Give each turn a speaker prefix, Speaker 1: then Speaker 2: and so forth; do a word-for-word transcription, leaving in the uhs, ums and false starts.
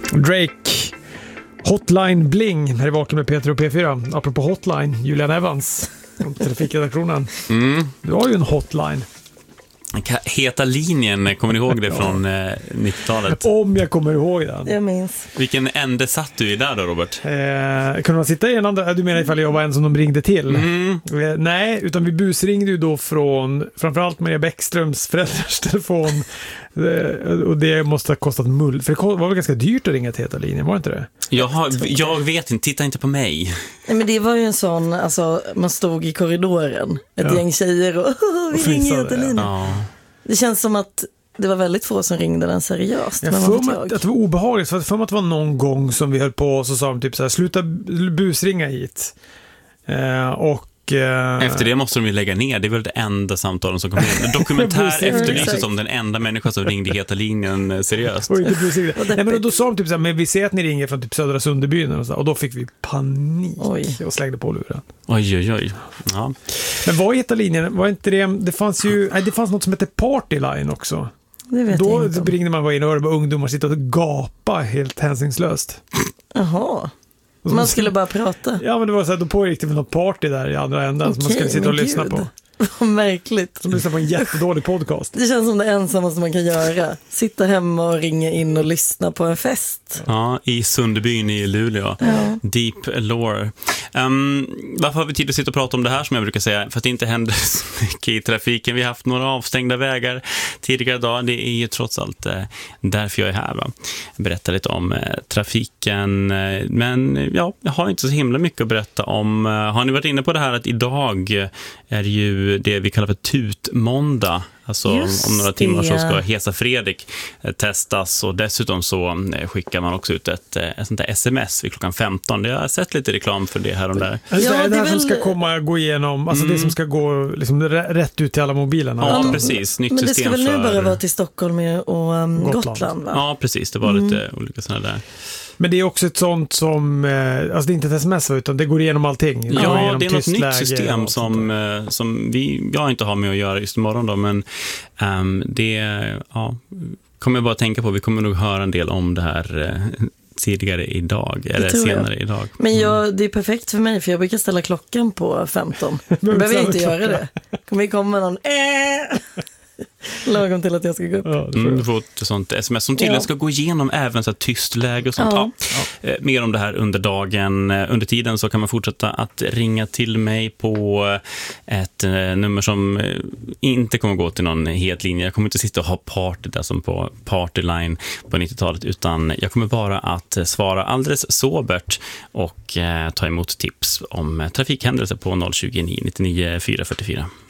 Speaker 1: Drake, Hotline Bling, här är Vaken med Peter och P fyra. Apropå Hotline, Julian Evans från Trafikredaktionen.
Speaker 2: Mm.
Speaker 1: Du har ju en hotline.
Speaker 2: Heta linjen, kommer ni ihåg det från eh, nittiotalet?
Speaker 1: Om jag kommer ihåg den.
Speaker 3: Jag minns.
Speaker 2: Vilken ände satt du i där då, Robert?
Speaker 1: Eh, kunde man sitta i en andra? Du menar ifall jag var en som de ringde till?
Speaker 2: Mm.
Speaker 1: Eh, nej, utan vi busringde ju då från framförallt Maria Bäckströms föräldrars telefon. eh, och det måste ha kostat mull. För det var väl ganska dyrt att ringa till Heta linjen, var det inte det?
Speaker 2: Jag, har, jag vet inte, titta inte på mig.
Speaker 3: Nej, men det var ju en sån, alltså man stod i korridoren, ett
Speaker 1: Ja.
Speaker 3: gäng tjejer och vi
Speaker 1: Och
Speaker 3: ringer
Speaker 1: fnissade,
Speaker 3: Heta linjen.
Speaker 2: Ja.
Speaker 3: Det känns som att det var väldigt få som ringde den seriöst.
Speaker 1: Jag
Speaker 3: men
Speaker 1: för
Speaker 3: vad
Speaker 1: mig
Speaker 3: vet
Speaker 1: att
Speaker 3: jag?
Speaker 1: det var obehagligt, för att för mig att det var någon gång som vi höll på och så sa de typ så här, sluta busringa hit. Eh, och eh,
Speaker 2: Efter det måste de ju lägga ner. Det är väl det enda samtalen som kommer in. Dokumentär
Speaker 1: Precis.
Speaker 2: efterlyses
Speaker 3: Exakt.
Speaker 2: som den enda människa som ringde Heta linjen eh, seriöst.
Speaker 1: och inte busringa.
Speaker 3: Och det-
Speaker 1: Nej, men då, då sa de typ så här, men vi ser att ni ringer från typ Södra Sunderbyn och, så, och då fick vi panik.
Speaker 3: Oj.
Speaker 1: Och slängde på luren.
Speaker 2: Oj, oj, oj. Ja.
Speaker 1: Men vad Heta linjen, var inte det, det fanns ju, nej, det fanns något som hette Partyline också.
Speaker 3: Det vet
Speaker 1: Då
Speaker 3: jag inte om.
Speaker 1: ringde man bara in och hörde bara ungdomar sitta och gapa helt hänsynslöst.
Speaker 3: Jaha.
Speaker 1: Och så-
Speaker 3: Man skulle bara prata.
Speaker 1: Ja, men det var så här, då pågick det väl något party där i andra änden som man
Speaker 3: Okej,
Speaker 1: skulle sitta och
Speaker 3: men
Speaker 1: lyssna
Speaker 3: gud.
Speaker 1: på.
Speaker 3: Vad märkligt.
Speaker 1: Som lyssnar på en jättedålig podcast.
Speaker 3: Det känns som det ensamma man kan göra. Sitta hemma och ringa in och lyssna på en fest.
Speaker 2: Ja, i Sunderbyn i Luleå.
Speaker 3: Ja.
Speaker 2: Deep lore. Um, varför har vi tid att sitta och prata om det här, som jag brukar säga? För att det inte händer så mycket i trafiken. Vi har haft några avstängda vägar tidigare idag. Det är ju trots allt eh, därför jag är här. Va? Berätta lite om eh, trafiken. Eh, men ja, jag har inte så himla mycket att berätta om. Eh, har ni varit inne på det här att idag är ju det vi kallar för tutmåndag. Alltså
Speaker 3: Just
Speaker 2: om några timmar så
Speaker 3: det.
Speaker 2: ska Hesa Fredrik eh, testas, och dessutom så eh, skickar man också ut ett, eh, ett sånt där sms vid klockan femton. Jag har sett lite reklam för det här och där.
Speaker 1: Alltså,
Speaker 3: Ja,
Speaker 1: det, är det
Speaker 3: det
Speaker 1: här
Speaker 3: är
Speaker 1: som
Speaker 3: väl-
Speaker 1: ska komma gå igenom, alltså
Speaker 2: Mm.
Speaker 1: det som ska gå liksom, r- rätt ut till alla mobilerna.
Speaker 2: Ja,
Speaker 3: men-
Speaker 2: precis. Nytt
Speaker 3: Men det
Speaker 2: system
Speaker 3: ska väl nu
Speaker 2: för...
Speaker 3: bara vara till Stockholm och um,
Speaker 1: Gotland.
Speaker 3: Gotland. va?
Speaker 2: Ja, precis. Det var lite olika sådana där.
Speaker 1: Men det är också ett sånt som, eh, alltså det är inte ett sms utan det går igenom allting. Det går
Speaker 2: Ja,
Speaker 1: igenom
Speaker 2: det är något
Speaker 1: tyst
Speaker 2: nytt
Speaker 1: läge
Speaker 2: system
Speaker 1: och sånt
Speaker 2: som,
Speaker 1: där.
Speaker 2: eh, som vi, jag inte har med att göra just imorgon då, men ehm, det ja, kommer jag bara tänka på. Vi kommer nog höra en del om det här eh, tidigare idag, eller
Speaker 3: tror jag.
Speaker 2: senare idag.
Speaker 3: Men jag, det är perfekt för mig, för jag brukar ställa klockan på femton. Jag behöver
Speaker 1: ställa
Speaker 3: inte göra
Speaker 1: klockan.
Speaker 3: det. Kommer ju komma någon äh, lagom till att jag ska gå upp.
Speaker 1: Ja, det får
Speaker 2: Mm,
Speaker 1: jag.
Speaker 2: du får ett sånt sms som tydligen
Speaker 3: Ja.
Speaker 2: ska gå igenom även så här tyst läge och sånt.
Speaker 3: Ja.
Speaker 2: Ja. Eh, Mer om det här under dagen. Eh, Under tiden så kan man fortsätta att ringa till mig på eh, ett eh, nummer som eh, inte kommer gå till någon het linje. Jag kommer inte sitta och ha party där som på Partyline på nittiotalet, utan jag kommer bara att eh, svara alldeles sobert och eh, ta emot tips om eh, trafikhändelser på noll tjugo, nio nittionio, fyra fyrtiofyra.